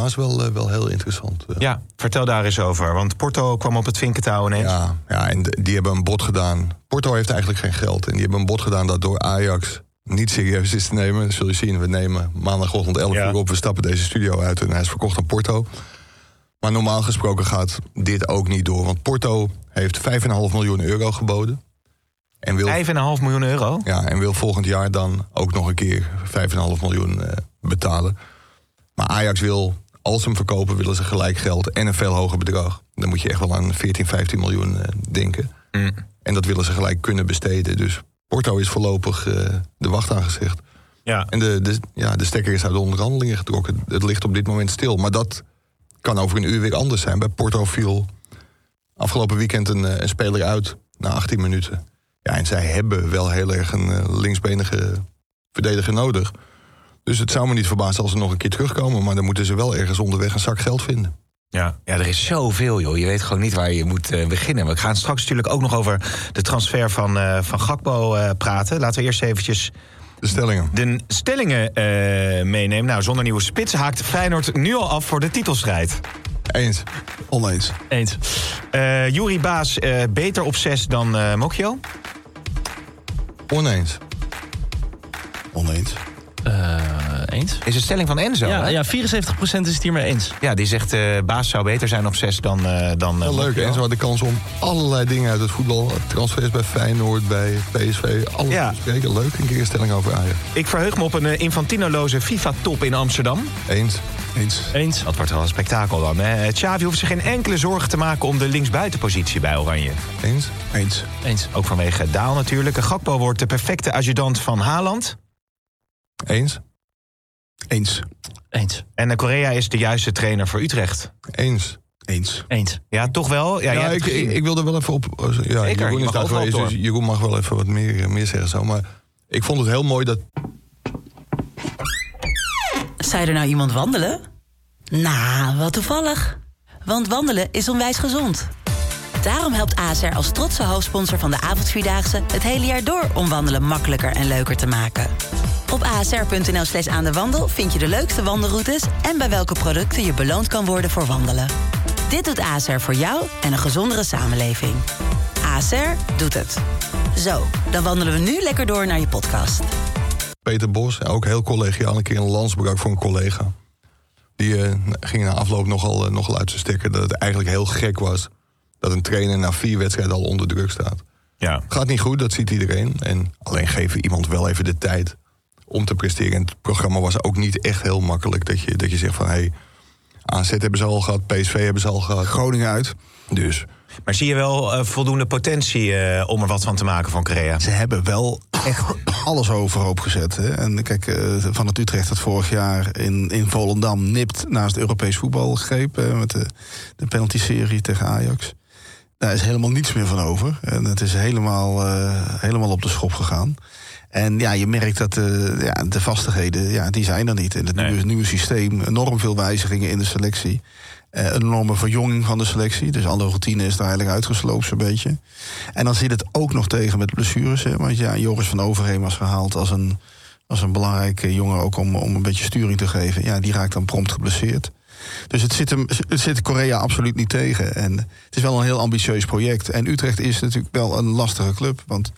is wel heel interessant. Ja, vertel daar eens over. Want Porto kwam op het vinkentouw ineens. Ja, en die hebben een bod gedaan. Porto heeft eigenlijk geen geld. En die hebben een bod gedaan dat door Ajax niet serieus is te nemen. Dat zul je zien. We nemen maandagochtend 11 uur op. We stappen deze studio uit en hij is verkocht aan Porto. Maar normaal gesproken gaat dit ook niet door. Want Porto heeft €5,5 miljoen geboden. En wil, €5,5 miljoen? Ja, en wil volgend jaar dan ook nog een keer €5,5 miljoen betalen. Maar Ajax wil, als ze hem verkopen, willen ze gelijk geld en een veel hoger bedrag. Dan moet je echt wel aan 14, 15 miljoen denken. En dat willen ze gelijk kunnen besteden. Dus Porto is voorlopig de wacht aangezegd. Ja. En de stekker is uit de onderhandelingen getrokken. Het ligt op dit moment stil. Maar dat kan over een uur weer anders zijn. Bij Porto viel afgelopen weekend een speler uit na 18 minuten. Ja, en zij hebben wel heel erg een linksbenige verdediger nodig. Dus het zou me niet verbazen als ze nog een keer terugkomen. Maar dan moeten ze wel ergens onderweg een zak geld vinden. Ja, er is zoveel, joh. Je weet gewoon niet waar je moet beginnen. We gaan straks natuurlijk ook nog over de transfer van Gakpo praten. Laten we eerst eventjes de stellingen meenemen. Nou, zonder nieuwe spits haakt Feyenoord nu al af voor de titelstrijd. Eens. Oneens. Eens. Juri Baas, beter op 6 dan Mokjo? Oneens. Oneens. Eens. Is een stelling van Enzo, hè? Ja, 74% is het hiermee eens. Ja, die zegt Baas zou beter zijn op 6 dan wel leuk, Enzo had de kans om allerlei dingen uit het voetbal, transfers bij Feyenoord, bij PSV, alles te bespreken. Leuk, een keer een stelling over Ajax. Ik verheug me op een Infantino-loze FIFA-top in Amsterdam. Eens. Dat wordt wel een spektakel dan, hè? Xavi hoeft zich geen enkele zorgen te maken om de linksbuitenpositie bij Oranje. Eens. Ook vanwege Daal natuurlijk. Gakpo wordt de perfecte adjudant van Haaland. Eens. En Correa is de juiste trainer voor Utrecht. Eens. Ja, toch wel? Ja, ik wil er wel even op. Ja, zeker, Jeroen mag wel even wat meer zeggen zo. Maar ik vond het heel mooi dat. Zei er nou iemand wandelen? Nou, wat toevallig. Want wandelen is onwijs gezond. Daarom helpt ASR als trotse hoofdsponsor van de avondvierdaagse het hele jaar door om wandelen makkelijker en leuker te maken. Op asr.nl/aandewandel vind je de leukste wandelroutes en bij welke producten je beloond kan worden voor wandelen. Dit doet ASR voor jou en een gezondere samenleving. ASR doet het. Zo, dan wandelen we nu lekker door naar je podcast. Peter Bos, ook heel collegiaal, een keer een lans brak voor een collega. Die ging na afloop nogal uit zijn stekker dat het eigenlijk heel gek was dat een trainer na 4 wedstrijden al onder druk staat. Ja. Gaat niet goed, dat ziet iedereen. En alleen geven iemand wel even de tijd om te presteren. En het programma was ook niet echt heel makkelijk. Dat je zegt van, AZ hebben ze al gehad, PSV hebben ze al gehad. Groningen uit. Dus. Maar zie je wel voldoende potentie om er wat van te maken van Correa? Ze hebben wel echt alles overhoop gezet. Hè? En kijk, van het Utrecht dat vorig jaar in Volendam nipt naast Europees voetbal greep. Met de penalty-serie tegen Ajax. Daar is helemaal niets meer van over. En het is helemaal op de schop gegaan. En ja, je merkt dat de vastigheden, die zijn er niet. In het nieuwe systeem, enorm veel wijzigingen in de selectie. Een enorme verjonging van de selectie. Dus alle routine is er eigenlijk uitgesloopt zo'n beetje. En dan zit het ook nog tegen met blessures. Hè? Want Joris van Overheem was gehaald als een belangrijke jongen, ook om een beetje sturing te geven. Ja, die raakt dan prompt geblesseerd. Dus het zit Correa absoluut niet tegen. En het is wel een heel ambitieus project. En Utrecht is natuurlijk wel een lastige club. Want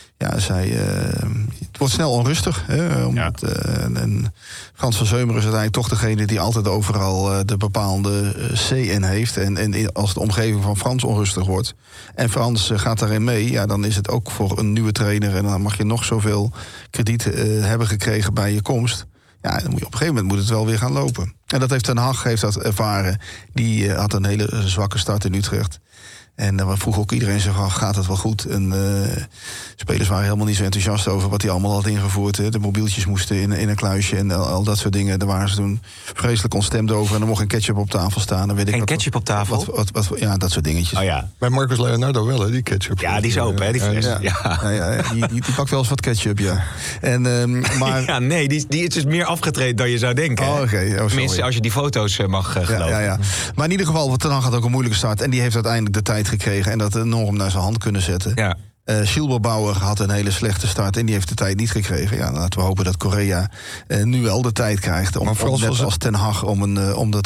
het wordt snel onrustig. Hè, en Frans van Zeumer is uiteindelijk toch degene die altijd overal de bepaalde C in heeft. En als de omgeving van Frans onrustig wordt en Frans gaat daarin mee, dan is het ook voor een nieuwe trainer. En dan mag je nog zoveel krediet hebben gekregen bij je komst. Ja, dan moet je op een gegeven moment moet het wel weer gaan lopen. En dat heeft Ten Hag ervaren. Die had een hele zwakke start in Utrecht. En dan vroeg ook iedereen zich af, gaat het wel goed? En spelers waren helemaal niet zo enthousiast over wat hij allemaal had ingevoerd. Hè. De mobieltjes moesten in een kluisje en al dat soort dingen. Daar waren ze toen vreselijk ontstemd over. En er mocht geen ketchup op tafel staan. Geen ketchup op tafel? Ja, dat soort dingetjes. Oh ja. Bij Marcus Leonardo wel, hè, die ketchup. Ja, die is open, hè, die fles. Die pakt wel eens wat ketchup, ja. En, maar... Ja, nee, die is dus meer afgetraind dan je zou denken. Oh, oké. Tenminste, als je die foto's mag geloven. Ja. Maar in ieder geval, Ten Hag had ook een moeilijke start. En die heeft uiteindelijk de tijd gekregen en dat enorm naar zijn hand kunnen zetten. Ja. Schilberbauer had een hele slechte start en die heeft de tijd niet gekregen. Ja, dan laten we hopen dat Correa nu wel de tijd krijgt om net als Ten Hag om dat